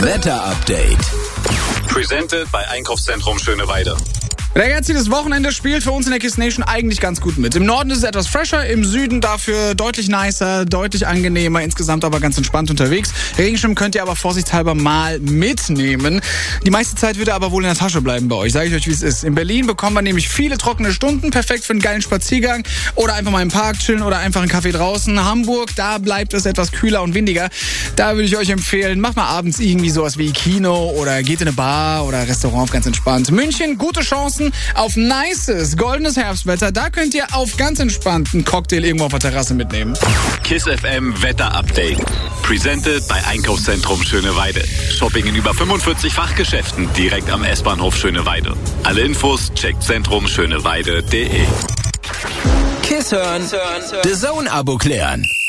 Wetter-Update. Presented bei Einkaufszentrum Schöneweide. Der Gazzi, das Wochenende spielt für uns in der Kiss Nation eigentlich ganz gut mit. Im Norden ist es etwas fresher, im Süden dafür deutlich nicer, deutlich angenehmer, insgesamt aber ganz entspannt unterwegs. Regenschirm könnt ihr aber vorsichtshalber mal mitnehmen. Die meiste Zeit wird er aber wohl in der Tasche bleiben bei euch, sage ich euch, wie es ist. In Berlin bekommen wir nämlich viele trockene Stunden, perfekt für einen geilen Spaziergang oder einfach mal im Park chillen oder einfach einen Kaffee draußen. Hamburg, da bleibt es etwas kühler und windiger. Da würde ich euch empfehlen, macht mal abends irgendwie sowas wie Kino oder geht in eine Bar oder Restaurant ganz entspannt. München, gute Chancen auf nices, goldenes Herbstwetter. Da könnt ihr auf ganz entspannten Cocktail irgendwo auf der Terrasse mitnehmen. Kiss FM Wetter Update. Presented bei Einkaufszentrum Schöneweide. Shopping in über 45 Fachgeschäften direkt am S-Bahnhof Schöneweide. Alle Infos checkt zentrumschöneweide.de. Kiss hören, The Zone-Abo klären.